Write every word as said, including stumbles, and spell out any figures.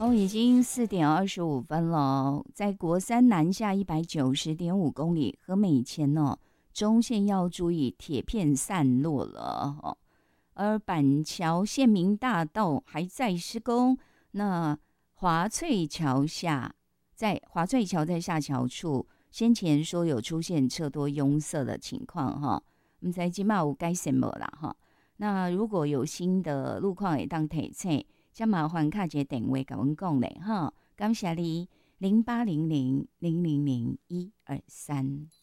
哦，已经四点二十五分了，在国三南下一百九十点五公里，和美前哦，中线要注意铁片散落了哦。而板桥县民大道还在施工，那华翠桥下，在华翠桥在下桥处，先前说有出现车多拥塞的情况哈，唔知今嘛有改善无啦哈。那如果有新的路况会当提醒。再麻烦卡一个电话甲阮讲咧，哈，感谢你零八零零零零零一二三。